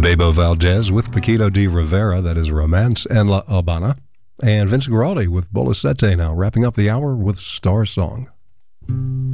Bebo Valdez with Paquito de Rivera, that is Romance and La Habana. And Vince Guaraldi with Bola Sete now, wrapping up the hour with Star Song.